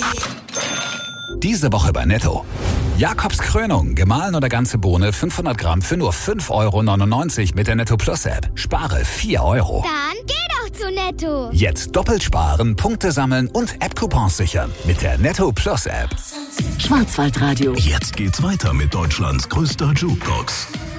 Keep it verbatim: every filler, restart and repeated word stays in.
Diese Woche bei Netto. Jakobs Krönung, gemahlen oder ganze Bohne, fünfhundert Gramm für nur fünf Euro neunundneunzig mit der Netto Plus App. Spare vier Euro. Dann geh doch zu Netto. Jetzt doppelt sparen, Punkte sammeln und App-Coupons sichern mit der Netto Plus App. Schwarzwaldradio. Jetzt geht's weiter mit Deutschlands größter Jukebox.